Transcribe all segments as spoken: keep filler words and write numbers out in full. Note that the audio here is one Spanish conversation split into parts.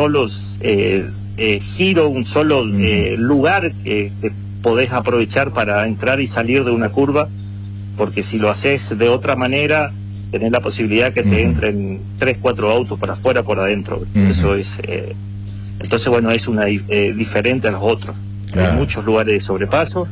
solo eh, eh, giro, un solo eh, lugar que, que podés aprovechar para entrar y salir de una curva, porque si lo haces de otra manera, tenés la posibilidad que te uh-huh. entren tres, cuatro autos para afuera, por adentro. Uh-huh. Eso es... Eh, entonces, bueno, es una eh, diferente a los otros. Claro. Hay muchos lugares de sobrepaso,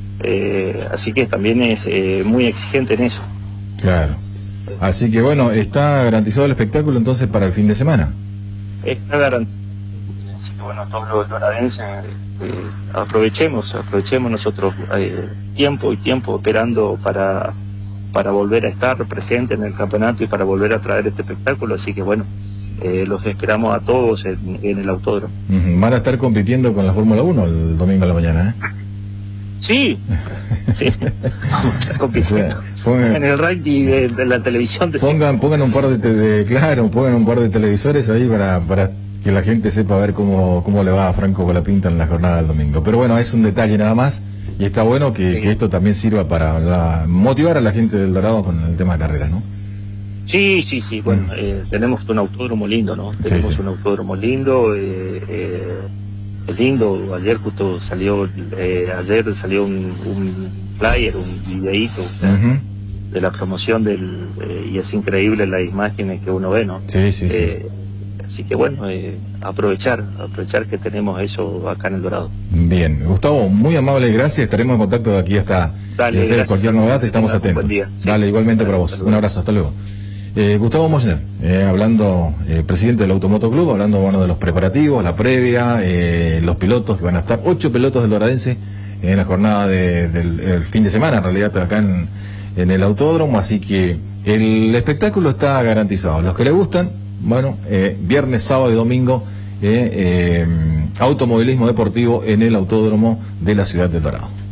eh, así que también es eh, muy exigente en eso. Claro. Así que, bueno, ¿está garantizado el espectáculo entonces para el fin de semana? Está garantizado. Así que, bueno, todos los loradenses, eh, aprovechemos, aprovechemos nosotros eh, tiempo y tiempo esperando para, para volver a estar presente en el campeonato y para volver a traer este espectáculo. Así que, bueno, eh, los esperamos a todos en, en el autódromo. Uh-huh. ¿Van a estar compitiendo con la Fórmula uno el domingo a la mañana, eh? Sí, sí. Vamos a estar compitiendo. O sea, pongan, en el ranking de, de la televisión. De pongan, pongan un par de, de, claro, pongan un par de televisores ahí para, para que la gente sepa ver cómo, cómo le va a Franco Colapinto en la jornada del domingo. Pero bueno, es un detalle nada más, y está bueno que, sí. que esto también sirva para la, motivar a la gente del Dorado con el tema de carrera, ¿no? Sí, sí, sí. Bueno, mm. eh, tenemos un autódromo lindo, ¿no? Tenemos sí, sí. un autódromo lindo. Eh, eh, es lindo. Ayer justo salió, eh, ayer salió un, un flyer, un videíto uh-huh. de la promoción del eh, y es increíble las imágenes que uno ve, ¿no? Sí, sí, eh, sí. Así que bueno, eh, aprovechar, aprovechar que tenemos eso acá en El Dorado. Bien, Gustavo, muy amable, gracias. Estaremos en contacto de aquí hasta Dale, hacer cualquier novedad, estamos atentos. Sí. Dale, igualmente Dale, para vos. Un abrazo, hasta luego. Eh, Gustavo Moschner, eh, hablando, eh, presidente del Automoto Club, hablando bueno de los preparativos, la previa, eh, los pilotos que van a estar, ocho pilotos del Doradense en la jornada de, del el fin de semana, en realidad acá en, en el autódromo, así que el espectáculo está garantizado. Los que le gustan, bueno, eh, viernes, sábado y domingo, eh, eh, automovilismo deportivo en el autódromo de la ciudad del Dorado.